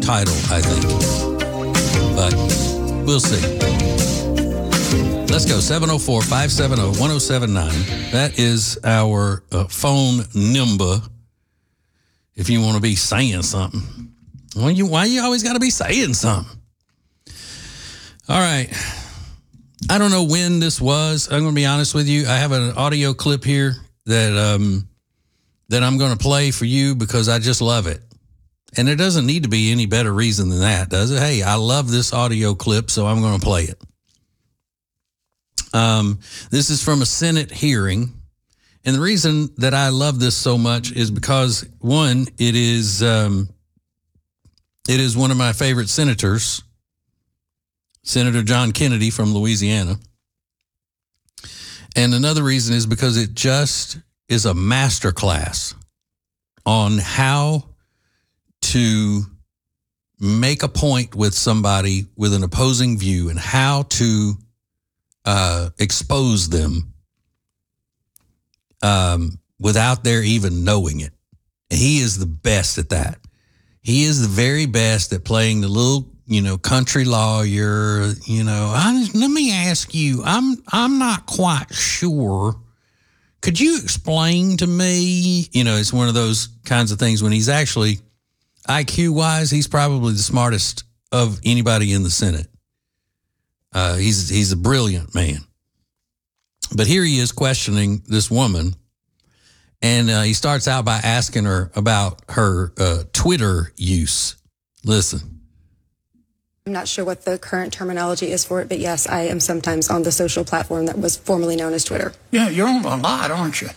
title, I think. But we'll see. Let's go. 704-570-1079. That is our phone number if you want to be saying something. Why you always got to be saying something? All right. I don't know when this was. I'm going to be honest with you. I have an audio clip here that I'm going to play for you because I just love it. And there doesn't need to be any better reason than that, does it? Hey, I love this audio clip, so I'm going to play it. This is from a Senate hearing. And the reason that I love this so much is because, one, it is one of my favorite senators, Senator John Kennedy from Louisiana. And another reason is because it just is a masterclass on how to make a point with somebody with an opposing view and how to expose them without their even knowing it. And he is the best at that. He is the very best at playing the little, country lawyer. Let me ask you, I'm not quite sure. Could you explain to me? It's one of those kinds of things when he's actually IQ-wise, he's probably the smartest of anybody in the Senate. He's a brilliant man. But here he is questioning this woman, and he starts out by asking her about her Twitter use. Listen. I'm not sure what the current terminology is for it, but yes, I am sometimes on the social platform that was formerly known as Twitter. Yeah, you're on a lot, aren't you?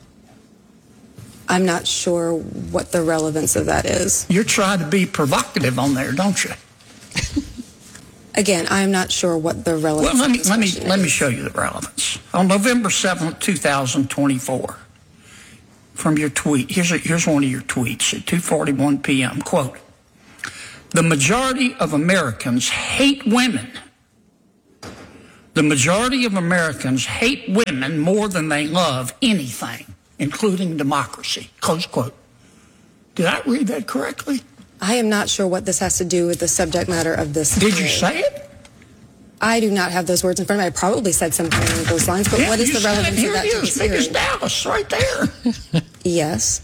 I'm not sure what the relevance of that is. You're trying to be provocative on there, don't you? Again, I'm not sure what the relevance. Well, let me show you the relevance. On November 7th, 2024, from your tweet, here's one of your tweets at 2:41 p.m. Quote: "The majority of Americans hate women. The majority of Americans hate women more than they love anything, including democracy." Close quote. Did I read that correctly? I am not sure what this has to do with the subject matter of this. Did you say it? I do not have those words in front of me. I probably said something along those lines, but what is the relevance of that to this hearing? Here it is, big as hearing? Dallas, right there. Yes.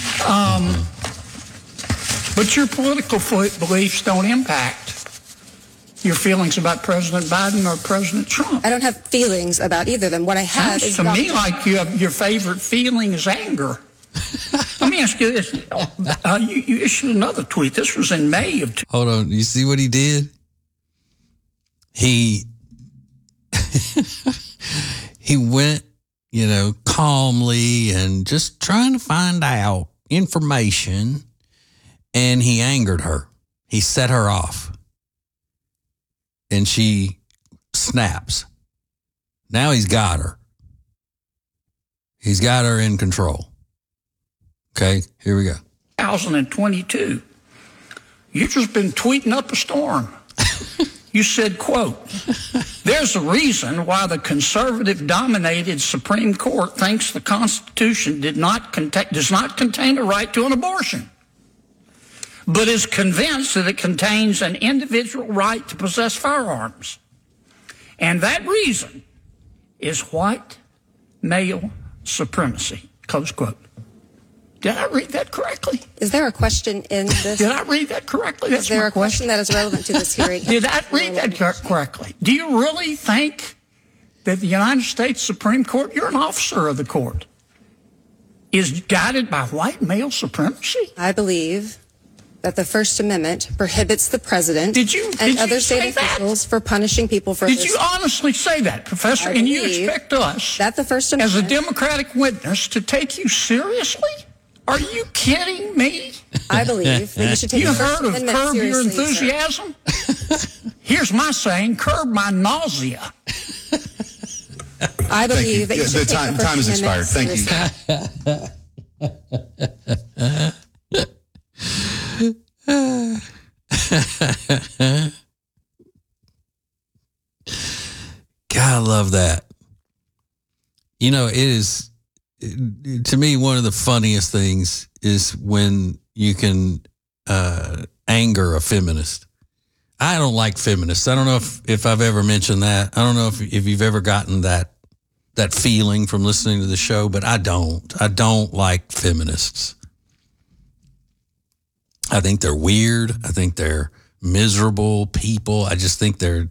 But your political beliefs don't impact your feelings about President Biden or President Trump. I don't have feelings about either of them. What I have Sounds is to me like your favorite feeling is anger. Let me ask you this. You issued another tweet. This was in May of... Hold on. You see what he did? He went, calmly and just trying to find out information, and he angered her. He set her off. And she snaps. Now he's got her. He's got her in control. Okay, here we go. 2022. You've just been tweeting up a storm. You said, quote, "There's a reason why the conservative-dominated Supreme Court thinks the Constitution does not contain a right to an abortion, but is convinced that it contains an individual right to possess firearms. And that reason is white male supremacy." Close quote. Did I read that correctly? Is there a question in this? Did I read that correctly? That's Is there my a question that is relevant to this hearing? Did I read that correctly? Do you really think that the United States Supreme Court, you're an officer of the court, is guided by white male supremacy? I believe that the First Amendment prohibits the president and other state officials for punishing people for Did you honestly say that, Professor? And you expect us, that the First as Amendment, a Democratic witness, to take you seriously? Are you kidding me? I believe that you should take You the First heard of Amendment curb your seriously, enthusiasm? Here's my saying, curb my nausea. I believe that you should take the First time has Amendment expired. Thank you. God, I love that. It is, to me, one of the funniest things is when you can anger a feminist. I don't like feminists. I don't know if I've ever mentioned that. I don't know if you've ever gotten that feeling from listening to the show, but I don't. I don't like feminists. I think they're weird. I think they're miserable people. I just think they're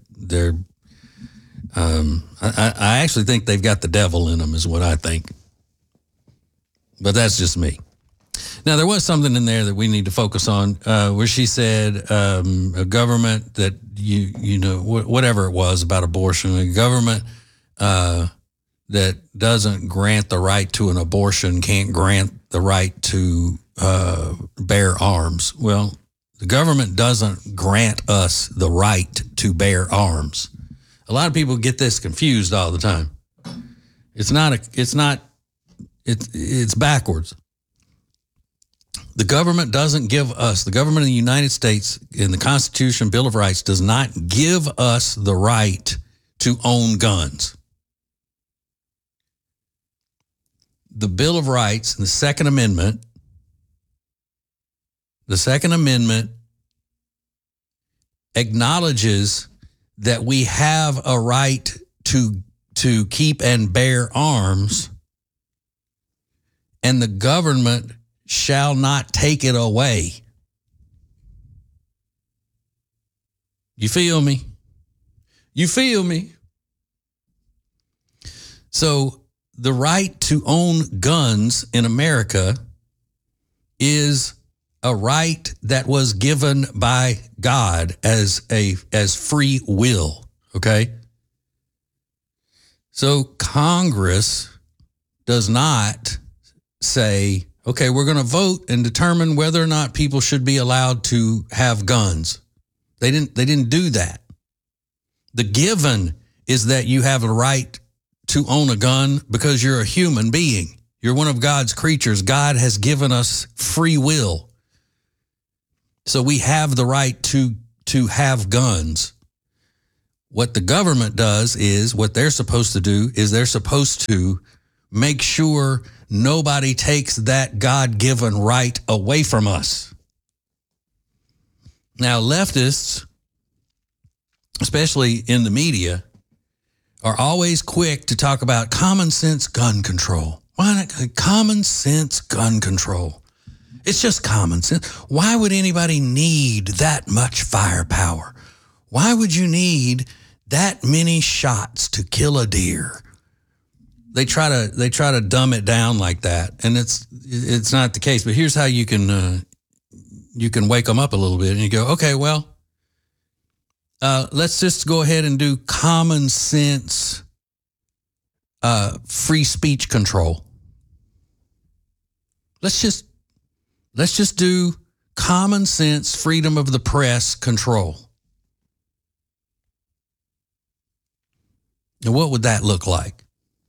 I actually think they've got the devil in them is what I think. But that's just me. Now, there was something in there that we need to focus on where she said a government that, whatever it was about abortion, a government that doesn't grant the right to an abortion can't grant the right to bear arms. Well, the government doesn't grant us the right to bear arms. A lot of people get this confused all the time. It's backwards. The government doesn't give us, the government of the United States in the Constitution, Bill of Rights, does not give us the right to own guns. The Bill of Rights, the Second Amendment acknowledges that we have a right to keep and bear arms, and the government shall not take it away. You feel me? You feel me? So the right to own guns in America is a right that was given by God as free will, okay? So Congress does not say, okay, we're going to vote and determine whether or not people should be allowed to have guns. They didn't do that. The given is that you have a right to own a gun because you're a human being. You're one of God's creatures. God has given us free will. So we have the right to have guns. What the government does is, what they're supposed to do is they're supposed to make sure nobody takes that God-given right away from us. Now, leftists, especially in the media, are always quick to talk about common sense gun control. Why not common sense gun control? It's just common sense. Why would anybody need that much firepower? Why would you need that many shots to kill a deer? They try to dumb it down like that, and it's not the case. But here's how you can wake them up a little bit, and you go, okay, well, let's just go ahead and do common sense free speech control. Let's just do common sense freedom of the press control. And what would that look like?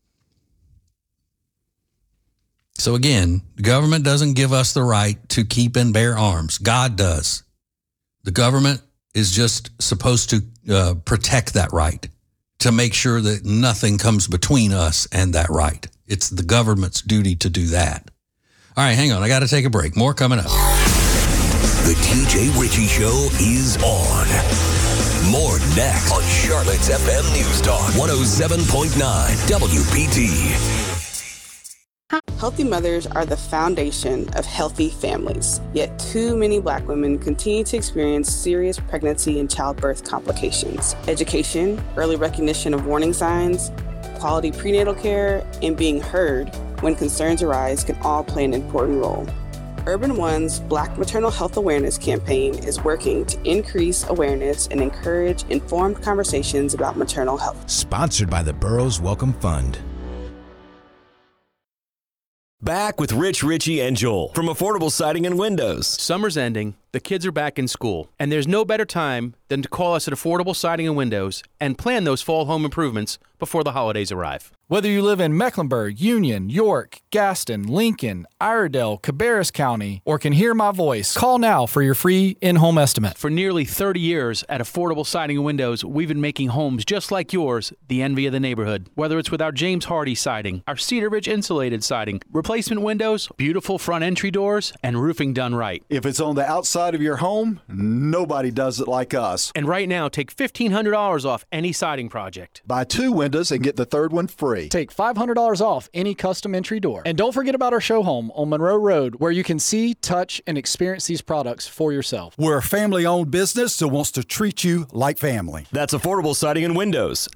So again, the government doesn't give us the right to keep and bear arms. God does. The government is just supposed to protect that right, to make sure that nothing comes between us and that right. It's the government's duty to do that. All right, hang on. I got to take a break. More coming up. The TJ Ritchie Show is on. More next on Charlotte's FM News Talk 107.9 WPT. Healthy mothers are the foundation of healthy families, yet too many Black women continue to experience serious pregnancy and childbirth complications. Education, early recognition of warning signs, quality prenatal care, and being heard when concerns arise can all play an important role. Urban One's Black Maternal Health Awareness campaign is working to increase awareness and encourage informed conversations about maternal health. Sponsored by the Burroughs Welcome Fund. Back with Rich, Richie, and Joel from Affordable Siding and Windows. Summer's ending, the kids are back in school, and there's no better time than to call us at Affordable Siding and Windows and plan those fall home improvements before the holidays arrive. Whether you live in Mecklenburg, Union, York, Gaston, Lincoln, Iredell, Cabarrus County, or can hear my voice, call now for your free in-home estimate. For nearly 30 years at Affordable Siding and Windows, we've been making homes just like yours the envy of the neighborhood. Whether it's with our James Hardy siding, our Cedar Ridge insulated siding, replacement windows, beautiful front entry doors, and roofing done right. If it's on the outside inside of your home, nobody does it like us. And right now, take $1,500 off any siding project. Buy 2 windows and get the 3rd one free. Take $500 off any custom entry door. And don't forget about our show home on Monroe Road, where you can see, touch, and experience these products for yourself. We're a family-owned business that wants to treat you like family. That's Affordable Siding and Windows,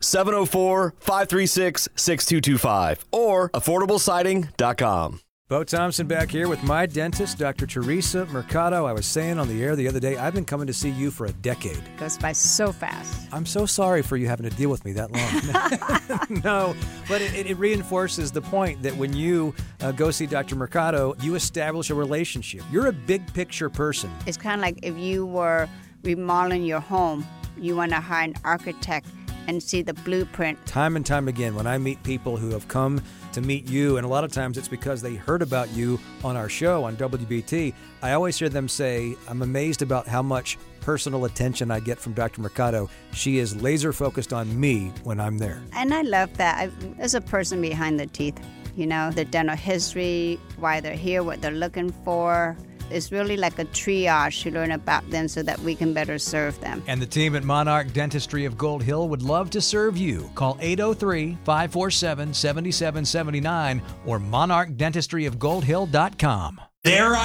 704-536-6225 or affordablesiding.com. Bo Thompson back here with my dentist, Dr. Teresa Mercado. I was saying on the air the other day, I've been coming to see you for a decade. Goes by so fast. I'm so sorry for you having to deal with me that long. No, but it reinforces the point that when you go see Dr. Mercado, you establish a relationship. You're a big picture person. It's kind of like if you were remodeling your home, you want to hire an architect and see the blueprint. Time and time again, when I meet people who have come to meet you, and a lot of times it's because they heard about you on our show on WBT, I always hear them say, I'm amazed about how much personal attention I get from Dr. Mercado. She is laser focused on me when I'm there. And I love that. There's a person behind the teeth, you know, the dental history, why they're here, what they're looking for. It's really like a triage to learn about them so that we can better serve them. And the team at Monarch Dentistry of Gold Hill would love to serve you. Call 803-547-7779 or monarchdentistryofgoldhill.com.